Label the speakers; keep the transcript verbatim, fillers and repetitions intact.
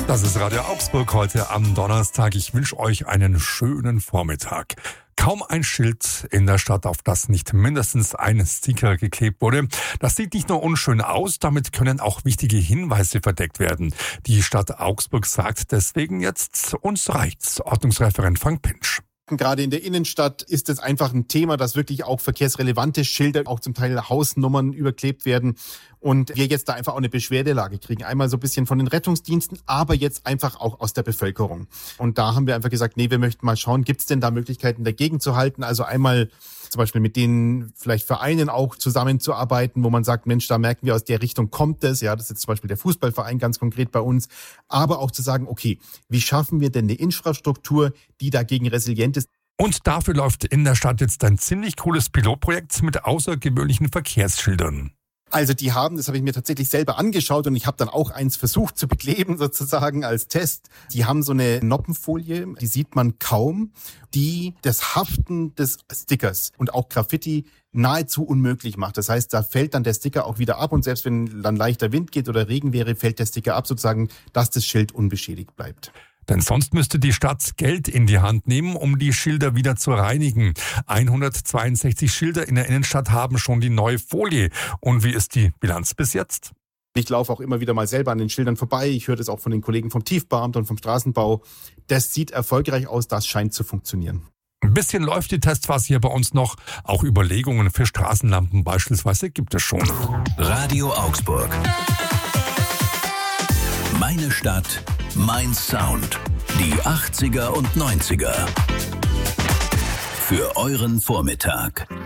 Speaker 1: Das ist Radio Augsburg heute am Donnerstag. Ich wünsche euch einen schönen Vormittag. Kaum ein Schild in der Stadt, auf das nicht mindestens ein Sticker geklebt wurde. Das sieht nicht nur unschön aus, damit können auch wichtige Hinweise verdeckt werden. Die Stadt Augsburg sagt deswegen jetzt, uns reicht's. Ordnungsreferent Frank Pintsch.
Speaker 2: Gerade in der Innenstadt ist es einfach ein Thema, dass wirklich auch verkehrsrelevante Schilder, auch zum Teil Hausnummern überklebt werden und wir jetzt da einfach auch eine Beschwerdelage kriegen. Einmal so ein bisschen von den Rettungsdiensten, aber jetzt einfach auch aus der Bevölkerung. Und da haben wir einfach gesagt, nee, wir möchten mal schauen, gibt es denn da Möglichkeiten dagegen zu halten? Also einmal zum Beispiel mit den vielleicht Vereinen auch zusammenzuarbeiten, wo man sagt, Mensch, da merken wir, aus der Richtung kommt es. Ja, das ist jetzt zum Beispiel der Fußballverein ganz konkret bei uns. Aber auch zu sagen, okay, wie schaffen wir denn eine Infrastruktur, die dagegen resilient ist?
Speaker 1: Und dafür läuft in der Stadt jetzt ein ziemlich cooles Pilotprojekt mit außergewöhnlichen Verkehrsschildern.
Speaker 2: Also die haben, das habe ich mir tatsächlich selber angeschaut und ich habe dann auch eins versucht zu bekleben sozusagen als Test. Die haben so eine Noppenfolie, die sieht man kaum, die das Haften des Stickers und auch Graffiti nahezu unmöglich macht. Das heißt, da fällt dann der Sticker auch wieder ab und selbst wenn dann leichter Wind geht oder Regen wäre, fällt der Sticker ab sozusagen, dass das Schild unbeschädigt bleibt.
Speaker 1: Denn sonst müsste die Stadt Geld in die Hand nehmen, um die Schilder wieder zu reinigen. hundertzweiundsechzig Schilder in der Innenstadt haben schon die neue Folie. Und wie ist die Bilanz bis jetzt?
Speaker 2: Ich laufe auch immer wieder mal selber an den Schildern vorbei. Ich höre das auch von den Kollegen vom Tiefbauamt und vom Straßenbau. Das sieht erfolgreich aus, das scheint zu funktionieren.
Speaker 1: Ein bisschen läuft die Testphase hier bei uns noch. Auch Überlegungen für Straßenlampen beispielsweise gibt es schon.
Speaker 3: Radio Augsburg. Meine Stadt, mein Sound. Die achtziger und neunziger. Für euren Vormittag.